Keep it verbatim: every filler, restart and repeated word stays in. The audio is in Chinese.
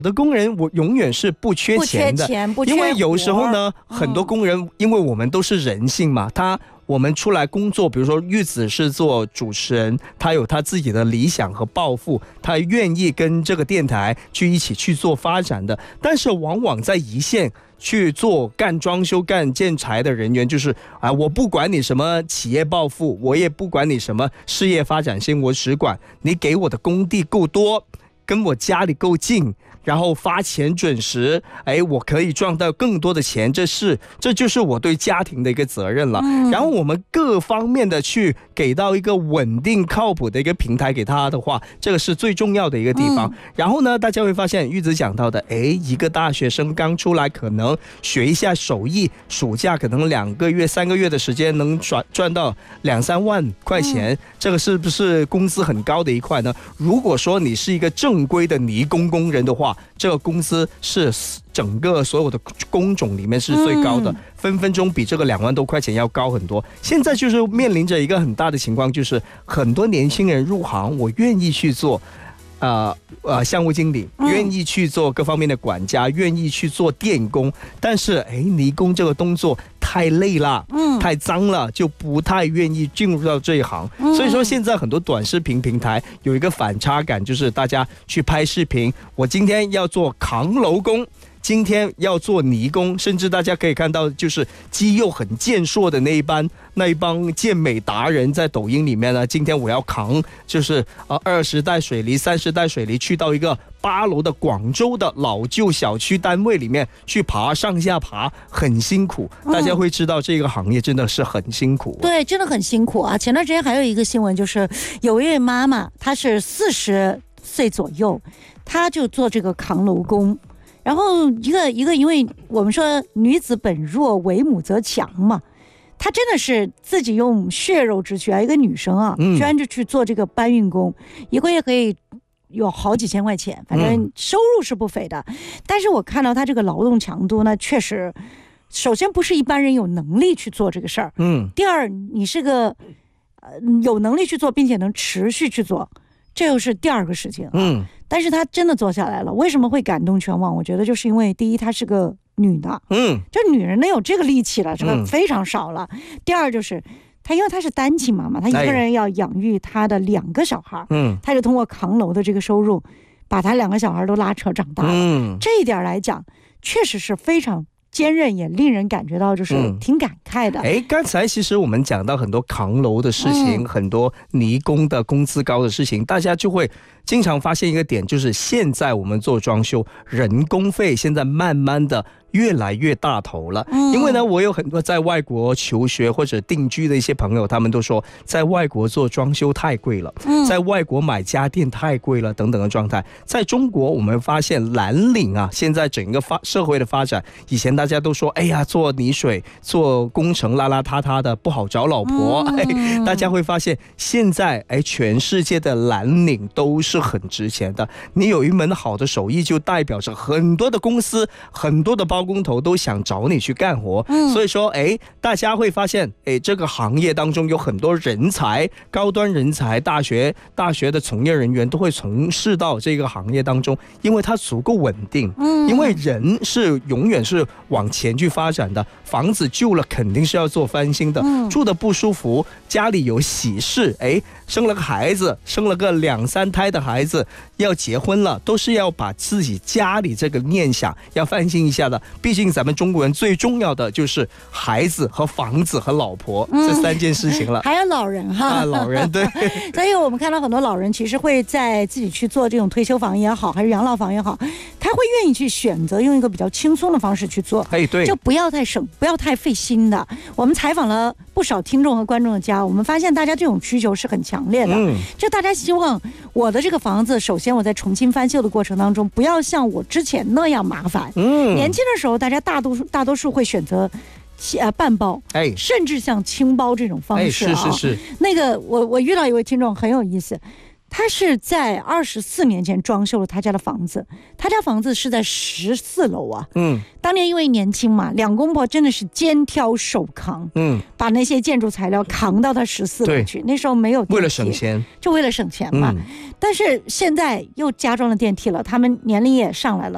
的工人我永远是不缺钱的， 不缺钱不缺活， 因为有时候呢， 嗯、 很多工人，因为我们都是人性嘛，他我们出来工作，比如说玉子是做主持人，他有他自己的理想和抱负，他愿意跟这个电台去一起去做发展的，但是往往在一线去做干装修干建材的人员，就是啊，我不管你什么企业抱负，我也不管你什么事业发展性，我只管你给我的工地够多，跟我家里够近，然后发钱准时，哎，我可以赚到更多的钱，这是这就是我对家庭的一个责任了。嗯、然后我们各方面的去给到一个稳定靠谱的一个平台给他的话，这个是最重要的一个地方。嗯、然后呢，大家会发现玉子讲到的，哎，一个大学生刚出来，可能学一下手艺，暑假可能两个月、三个月的时间能赚赚到两三万块钱，嗯、这个是不是工资很高的一块呢？如果说你是一个正规的泥工工人的话，这个工资是整个所有的工种里面是最高的，嗯、分分钟比这个两万多块钱要高很多。现在就是面临着一个很大的情况，就是很多年轻人入行，我愿意去做呃呃项目经理，愿意去做各方面的管家，嗯、愿意去做电工，但是哎，泥工这个动作太累了，嗯，太脏了，就不太愿意进入到这一行。嗯、所以说现在很多短视频平台有一个反差感，就是大家去拍视频，我今天要做扛楼工，今天要做泥工，甚至大家可以看到，就是肌肉很健硕的那一班那一帮健美达人，在抖音里面呢，今天我要扛，就是呃二十袋水泥、三十袋水泥，去到一个八楼的广州的老旧小区单位里面去爬，上下爬，很辛苦。大家会知道这个行业真的是很辛苦。 嗯、对，真的很辛苦啊！前段时间还有一个新闻，就是有一位妈妈，她是四十岁左右，她就做这个扛楼工。然后一个一个，因为我们说女子本弱，为母则强嘛，她真的是自己用血肉之躯啊，一个女生啊，居然就去做这个搬运工，嗯、一个月可以有好几千块钱，反正收入是不菲的。嗯、但是我看到她这个劳动强度呢，确实，首先不是一般人有能力去做这个事儿，嗯，第二你是个呃有能力去做，并且能持续去做，这又是第二个事情，啊，嗯。但是她真的做下来了，为什么会感动全网？我觉得就是因为第一，她是个女的，嗯，就女人能有这个力气了，这个非常少了。嗯、第二就是她，因为她是单亲妈妈，她一个人要养育她的两个小孩，嗯，她就通过扛楼的这个收入，把她两个小孩都拉扯长大了。嗯，这一点来讲，确实是非常坚韧，也令人感觉到就是挺感慨的。 哎、嗯，刚才其实我们讲到很多扛楼的事情，嗯、很多泥工的工资高的事情，大家就会经常发现一个点，就是现在我们做装修，人工费现在慢慢的越来越大头了。嗯、因为呢，我有很多在外国求学或者定居的一些朋友，他们都说在外国做装修太贵了，嗯、在外国买家电太贵了等等的状态。在中国，我们发现蓝领啊，现在整个发社会的发展，以前大家都说，哎呀，做泥水、做工程邋邋遢遢的不好找老婆。嗯哎、大家会发现，现在哎，全世界的蓝领都是很值钱的。你有一门好的手艺，就代表着很多的公司、很多的包工头都想找你去干活。嗯、所以说，哎，大家会发现，哎，这个行业当中有很多人才、高端人才，大学大学的从业人员都会从事到这个行业当中，因为它足够稳定。嗯，因为人是永远是往前去发展的，房子旧了肯定是要做翻新的，嗯、住的不舒服，家里有喜事，哎，生了个孩子，生了个两三胎的孩子，要结婚了，都是要把自己家里这个念想要翻新一下的。毕竟咱们中国人最重要的就是孩子和房子和老婆，嗯、这三件事情了。 还有老人哈， 啊，老人对。 所以我们看到很多老人其实会在自己去做这种退休房也好，还是养老房也好，他会愿意去选择用一个比较轻松的方式去做。 哎，对， 就不要太省，不要太费心的。我们采访了不少听众和观众的家，我们发现大家这种需求是很强烈的。嗯，就大家希望我的这个房子，首先我在重新翻修的过程当中，不要像我之前那样麻烦。嗯，年轻的时候，大家大多数大多数会选择。呃，半包，哎，甚至像轻包这种方式啊， 哎、是是是。 那个，我我遇到一位听众很有意思，他是在二十四年前装修了他家的房子，他家房子是在十四楼啊。嗯，当年因为年轻嘛，两公婆真的是肩挑手扛，嗯，把那些建筑材料扛到他十四楼去。那时候没有电梯， 为了省钱， 就为了省钱嘛。嗯、但是现在又加装了电梯了，他们年龄也上来了。